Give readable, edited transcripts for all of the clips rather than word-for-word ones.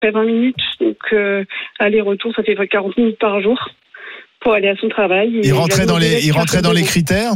fait 20 minutes. Donc, aller-retour, ça fait 40 minutes par jour pour aller à son travail. Il rentrait dans les critères?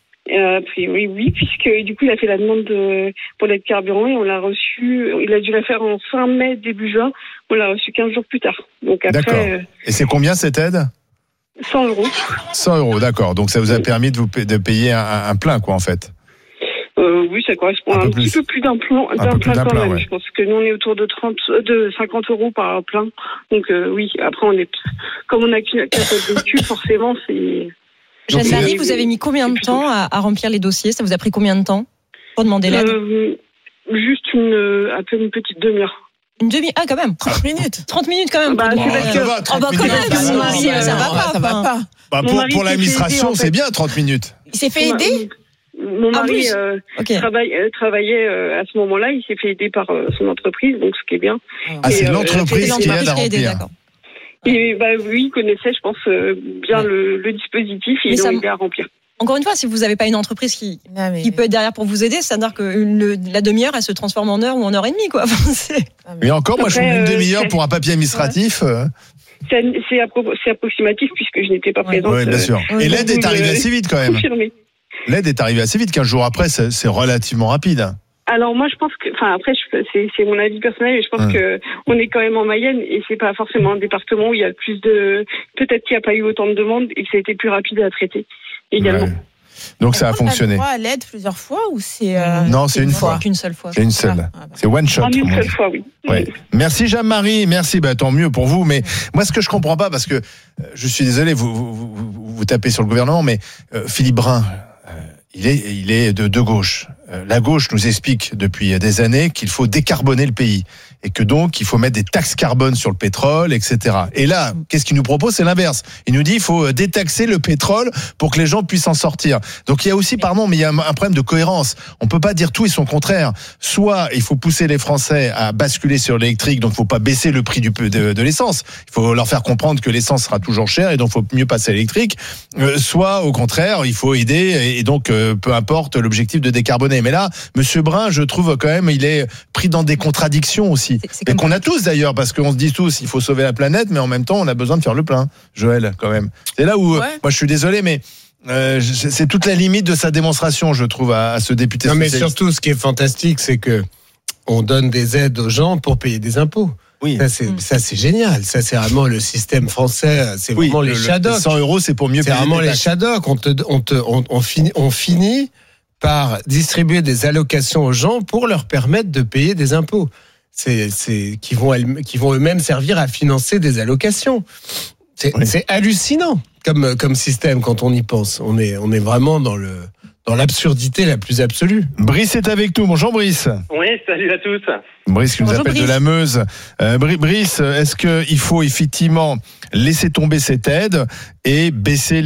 Oui, puisque du coup, il a fait la demande pour l'aide carburant et on l'a reçu. Il a dû la faire en fin mai, début juin. On l'a reçu 15 jours plus tard. Donc après, d'accord. Et c'est combien cette aide? 100 euros. 100 euros, d'accord. Donc ça vous a permis de payer un plein, quoi, en fait. Oui, ça correspond à un petit peu plus d'un plein quand même. Ouais. Je pense que nous, on est autour de 50 euros par plein. Donc oui, après, comme on n'a qu'un seul véhicule, forcément, c'est... Jeanne-Marie, vous avez mis combien de temps à remplir les dossiers? Ça vous a pris combien de temps pour demander l'aide? Juste à peine une petite demi-heure. Une demi-heure? Ah, quand même. 30 minutes. 30 minutes quand même. Ça va, 30 minutes. Ça va pas. Pour l'administration, c'est bien 30 minutes. Il s'est fait aider? Mon mari travaillait à ce moment-là, il s'est fait aider par son entreprise, donc ce qui est bien. Ah, c'est l'entreprise qui aide à remplir. Et oui, il connaissait, je pense, bien le dispositif et ils l'ont aidé à remplir. Encore une fois, si vous n'avez pas une entreprise qui peut être derrière pour vous aider, c'est-à-dire que la demi-heure, elle se transforme en heure ou en heure et demie, quoi. Mais encore, moi, je trouve une demi-heure pour un papier administratif. C'est approximatif puisque je n'étais pas présente. Oui, bien sûr. Et l'aide est arrivée assez vite, quand même. Confirmé. L'aide est arrivée assez vite, 15 jours après, c'est relativement rapide. Alors moi je pense que, après c'est mon avis personnel, mais je pense que on est quand même en Mayenne et c'est pas forcément un département où il y a plus de, peut-être qu'il n'y a pas eu autant de demandes et que ça a été plus rapide à traiter également. Ouais. Donc ça a fonctionné. Tu as le droit à l'aide plusieurs fois ou c'est non, c'est une fois. Qu'une seule fois. C'est une seule. C'est one shot. Une seule fois, oui. Ouais. Merci Jeanne-Marie, merci. Tant mieux pour vous. Mais moi, ce que je comprends pas, parce que je suis désolé, vous tapez sur le gouvernement, mais Philippe Brun. Il est de gauche. La gauche nous explique depuis des années qu'il faut décarboner le pays et que donc il faut mettre des taxes carbone sur le pétrole, etc. Et là, qu'est-ce qu'il nous propose? C'est l'inverse. Il nous dit il faut détaxer le pétrole pour que les gens puissent s'en sortir. Donc il y a aussi, mais il y a un problème de cohérence. On peut pas dire tout et son contraire. Soit il faut pousser les Français à basculer sur l'électrique, donc il faut pas baisser le prix de l'essence. Il faut leur faire comprendre que l'essence sera toujours chère et donc il faut mieux passer à l'électrique. Soit au contraire, il faut aider et donc peu importe l'objectif de décarboner. Mais là, Monsieur Brun, je trouve quand même, il est pris dans des contradictions aussi. Et qu'on a tous d'ailleurs, parce qu'on se dit tous, il faut sauver la planète, mais en même temps, on a besoin de faire le plein. Joël, quand même. C'est là où, moi je suis désolé, mais c'est toute la limite de sa démonstration, je trouve, à ce député socialiste. Mais surtout, ce qui est fantastique, c'est que on donne des aides aux gens pour payer des impôts. Oui. Ça c'est génial. Ça c'est vraiment le système français. C'est vraiment les shadows. 100 euros, c'est pour mieux payer. C'est vraiment les shadows. On finit par distribuer des allocations aux gens pour leur permettre de payer des impôts. Qui vont eux-mêmes servir à financer des allocations. C'est hallucinant comme système quand on y pense. On est vraiment dans l'absurdité la plus absolue. Brice est avec nous. Bonjour Brice. Oui, salut à tous. Brice qui nous appelle de la Meuse. Brice, est-ce qu'il faut effectivement laisser tomber cette aide et baisser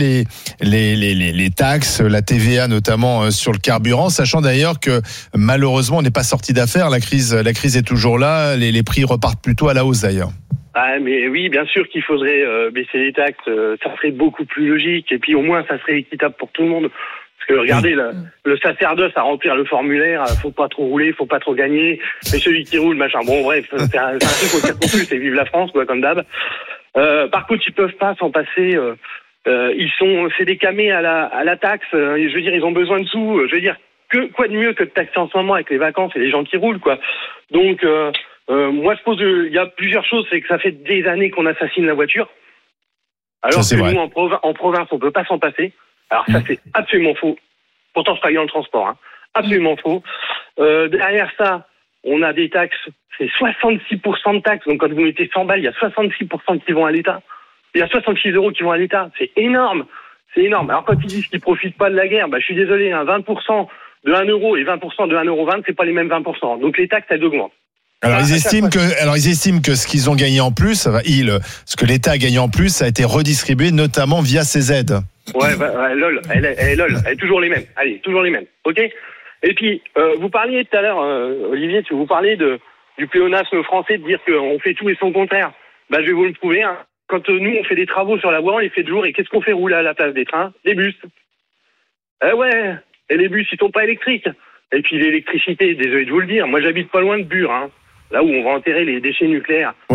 les taxes, la TVA notamment sur le carburant, sachant d'ailleurs que malheureusement on n'est pas sorti d'affaire, la crise est toujours là, les prix repartent plutôt à la hausse d'ailleurs. Ah mais oui, bien sûr qu'il faudrait baisser les taxes, ça serait beaucoup plus logique et puis au moins ça serait équitable pour tout le monde. Parce que regardez, le sacerdoce à remplir le formulaire, faut pas trop rouler, faut pas trop gagner, mais celui qui roule, machin, bon bref, c'est un truc au dire plus, c'est vive la France, quoi, comme d'hab. Par contre, ils peuvent pas s'en passer, c'est des camés à la taxe, je veux dire, ils ont besoin de sous, je veux dire, quoi de mieux que de taxer en ce moment avec les vacances et les gens qui roulent, quoi. Donc, moi je pense il y a plusieurs choses, c'est que ça fait des années qu'on assassine la voiture, alors que nous, en province, on peut pas s'en passer. Alors ça c'est absolument faux. Pourtant je travaille dans le transport, hein. Absolument faux. Derrière ça, on a des taxes, c'est 66% de taxes. Donc quand vous mettez 100 balles, il y a 66% qui vont à l'État. Il y a 66 euros qui vont à l'État. C'est énorme. Alors quand ils disent qu'ils profitent pas de la guerre, je suis désolé, 20% de 1 euro et 20% de 1,20 euro, c'est pas les mêmes 20%. Donc les taxes, elles augmentent. Alors ils estiment que ce qu'ils ont gagné en plus, ce que l'État a gagné en plus, ça a été redistribué notamment via ces aides. Ouais, lol, elle est toujours les mêmes. Allez, toujours les mêmes, ok. Et puis, vous parliez tout à l'heure, Olivier, vous parliez du pléonasme français de dire qu'on fait tout et son contraire. Je vais vous le prouver. Hein. Quand nous, on fait des travaux sur la voie, on les fait de jour, et qu'est-ce qu'on fait rouler à la place des trains? Des bus. Ouais, et les bus, ils sont pas électriques. Et puis l'électricité, désolé de vous le dire, moi j'habite pas loin de Bure, hein. là où on va enterrer les déchets nucléaires.